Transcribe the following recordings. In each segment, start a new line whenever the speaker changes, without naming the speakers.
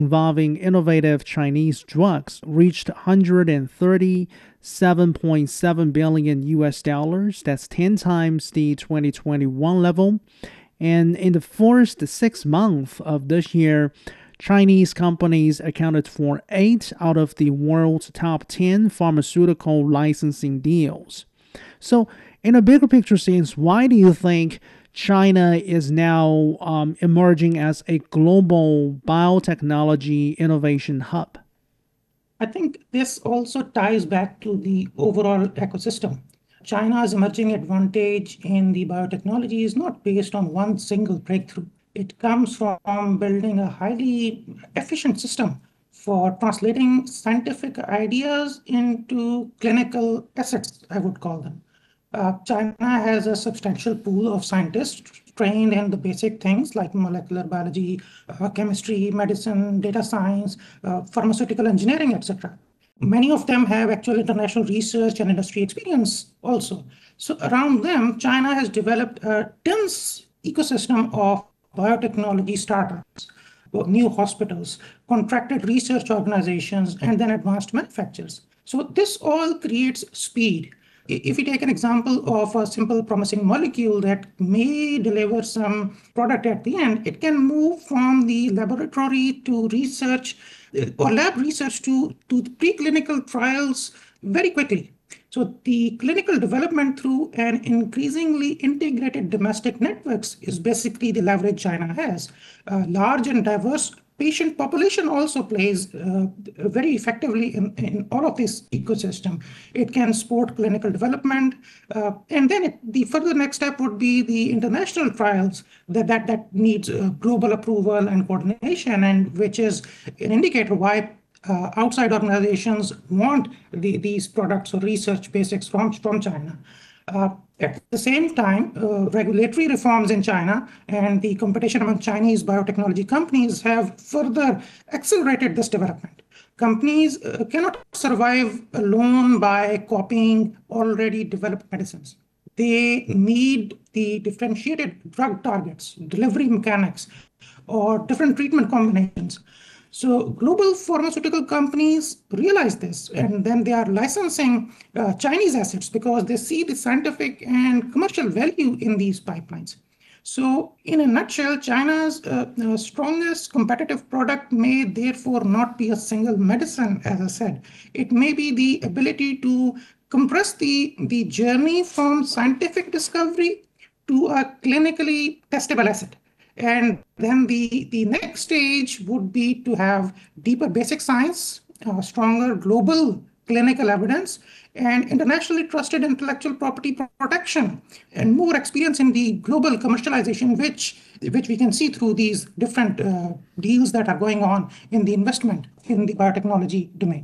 involving innovative Chinese drugs reached 137.7 billion US dollars. That's 10 times the 2021 level. And in the first 6 months of this year, Chinese companies accounted for 8 out of the world's top 10 pharmaceutical licensing deals. So, in a bigger picture sense, why do you think China is now emerging as a global biotechnology innovation hub?
I think this also ties back to the overall ecosystem. China's emerging advantage in the biotechnology is not based on one single breakthrough. It comes from building a highly efficient system for translating scientific ideas into clinical assets, I would call them. China has a substantial pool of scientists trained in the basic things like molecular biology, chemistry, medicine, data science, pharmaceutical engineering, etc. Many of them have actual international research and industry experience also. So around them, China has developed a dense ecosystem of biotechnology startups, new hospitals, contracted research organizations, and then advanced manufacturers. So this all creates speed. If you take an example of a simple promising molecule that may deliver some product at the end, it can move from the laboratory to research or lab research to preclinical trials very quickly. So the clinical development through an increasingly integrated domestic networks is basically the leverage China has. Large and diverse patient population also plays very effectively in all of this ecosystem. It can support clinical development, and then the further next step would be the international trials that needs global approval and coordination, and which is an indicator why outside organizations want these products or research basics from China. At the same time, regulatory reforms in China and the competition among Chinese biotechnology companies have further accelerated this development. Companies cannot survive alone by copying already developed medicines. They need the differentiated drug targets, delivery mechanics, or different treatment combinations. So global pharmaceutical companies realize this, and then they are licensing Chinese assets because they see the scientific and commercial value in these pipelines. So in a nutshell, China's strongest competitive product may therefore not be a single medicine, as I said. It may be the ability to compress the journey from scientific discovery to a clinically testable asset. And then the next stage would be to have deeper basic science, stronger global clinical evidence, and internationally trusted intellectual property protection, and more experience in the global commercialization, which we can see through these different deals that are going on in the investment in the biotechnology domain.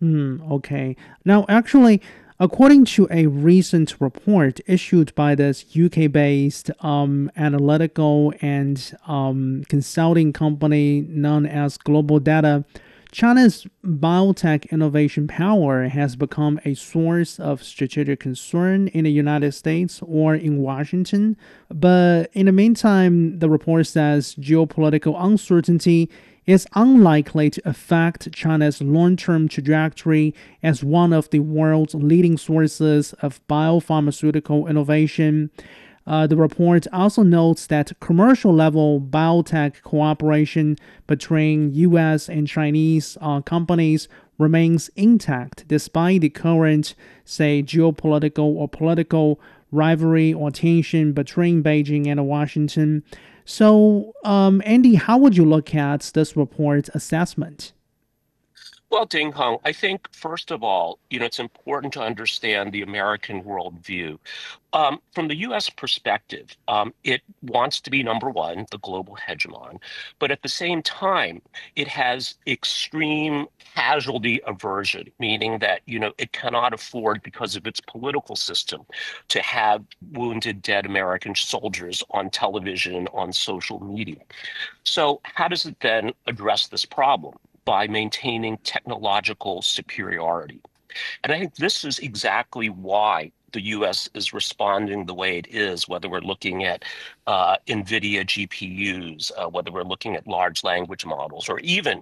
Okay. Now, actually, according to a recent report issued by this UK-based analytical and consulting company known as Global Data, China's biotech innovation power has become a source of strategic concern in the United States or in Washington. But in the meantime, the report says geopolitical uncertainty is unlikely to affect China's long-term trajectory as one of the world's leading sources of biopharmaceutical innovation. The report also notes that commercial level biotech cooperation between US and Chinese companies remains intact despite the current, say, geopolitical or political rivalry or tension between Beijing and Washington. So, Andy, how would you look at this report's assessment?
Well, Ding Hong, I think first of all, it's important to understand the American worldview. From the U.S. perspective, it wants to be number one, the global hegemon, but at the same time, it has extreme casualty aversion, meaning that, it cannot afford, because of its political system, to have wounded, dead American soldiers on television, on social media. So how does it then address this problem? By maintaining technological superiority. And I think this is exactly why the US is responding the way it is, whether we're looking at NVIDIA GPUs, whether we're looking at large language models, or even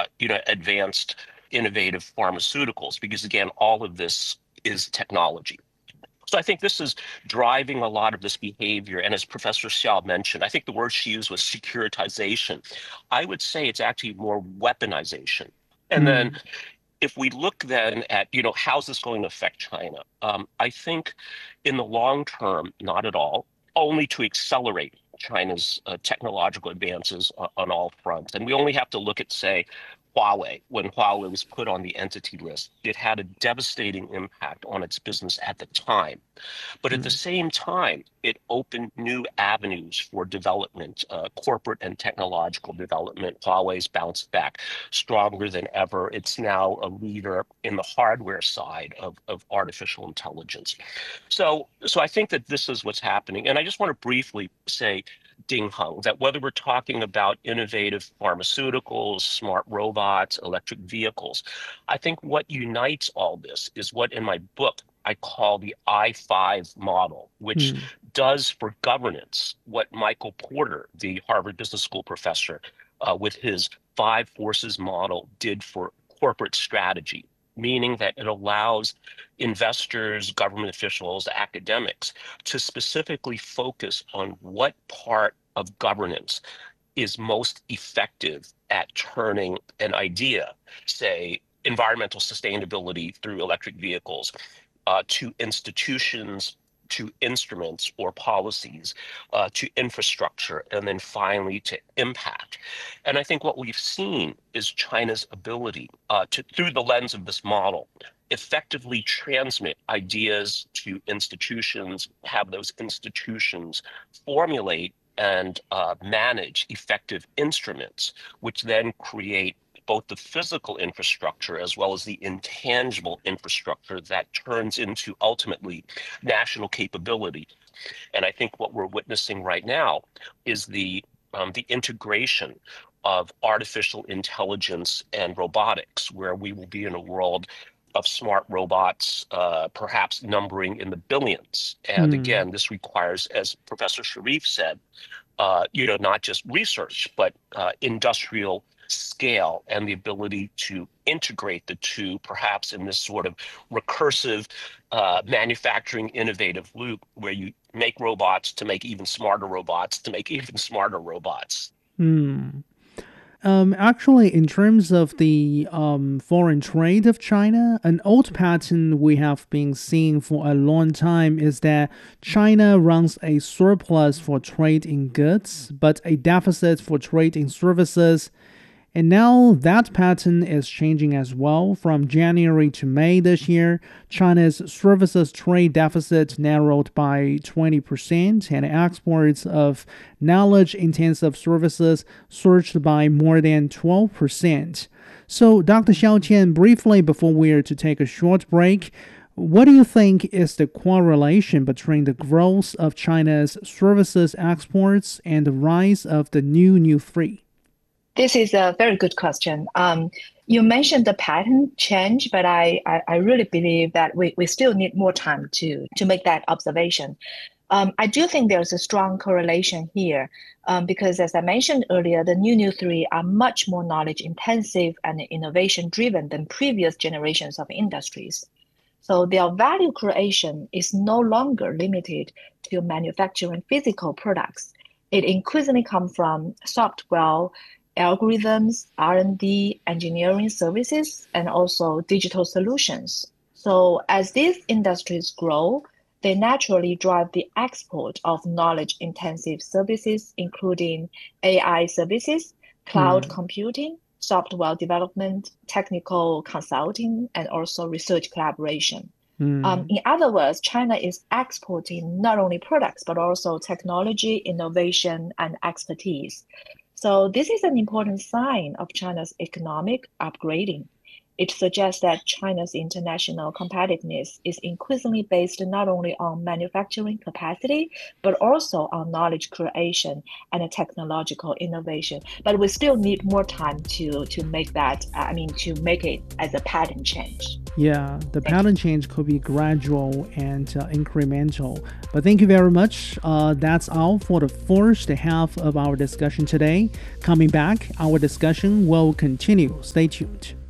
advanced innovative pharmaceuticals, because again, all of this is technology. So I think this is driving a lot of this behavior. And as Professor Xiao mentioned, I think the word she used was securitization. I would say it's actually more weaponization. And then if we look then at, how's this going to affect China? I think in the long term, not at all, only to accelerate China's technological advances on all fronts. And we only have to look at, say, Huawei. When Huawei was put on the entity list, it had a devastating impact on its business at the time. But at the same time, it opened new avenues for development, corporate and technological development. Huawei's bounced back stronger than ever. It's now a leader in the hardware side of artificial intelligence. So I think that this is what's happening. And I just want to briefly say, Ding Heng, that whether we're talking about innovative pharmaceuticals, smart robots, electric vehicles, I think what unites all this is what in my book I call the I5 model, which does for governance what Michael Porter, the Harvard Business School professor, with his 5 forces model did for corporate strategy, meaning that it allows investors, government officials, academics to specifically focus on what part of governance is most effective at turning an idea, say environmental sustainability through electric vehicles, to institutions, to instruments or policies, to infrastructure, and then finally to impact. And I think what we've seen is China's ability to, through the lens of this model, effectively transmit ideas to institutions, have those institutions formulate and manage effective instruments, which then create both the physical infrastructure as well as the intangible infrastructure that turns into ultimately national capability. And I think what we're witnessing right now is the integration of artificial intelligence and robotics, where we will be in a world of smart robots, perhaps numbering in the billions. And again, this requires, as Professor Sharif said, not just research, but industrial scale and the ability to integrate the two, perhaps in this sort of recursive manufacturing innovative loop where you make robots to make even smarter robots to make even smarter robots.
Actually, in terms of the foreign trade of China, an old pattern we have been seeing for a long time is that China runs a surplus for trade in goods, but a deficit for trade in services. And now that pattern is changing as well. From January to May this year, China's services trade deficit narrowed by 20%, and exports of knowledge-intensive services surged by more than 12%. So, Dr. Xiaoqian, briefly before we are to take a short break, what do you think is the correlation between the growth of China's services exports and the rise of the new three?
This is a very good question. You mentioned the pattern change, but I really believe that we still need more time to make that observation. I do think there's a strong correlation here because, as I mentioned earlier, the new three are much more knowledge intensive and innovation driven than previous generations of industries. So their value creation is no longer limited to manufacturing physical products. It increasingly comes from software, algorithms, R&D, engineering services, and also digital solutions. So as these industries grow, they naturally drive the export of knowledge-intensive services, including AI services, cloud computing, software development, technical consulting, and also research collaboration. In other words, China is exporting not only products, but also technology, innovation, and expertise. So this is an important sign of China's economic upgrading. it suggests that China's international competitiveness is increasingly based not only on manufacturing capacity, but also on knowledge creation and technological innovation. But we still need more time to make that, to make it as a pattern change.
Yeah, the pattern change could be gradual and incremental. But thank you very much. That's all for the first half of our discussion today. Coming back, our discussion will continue. Stay tuned.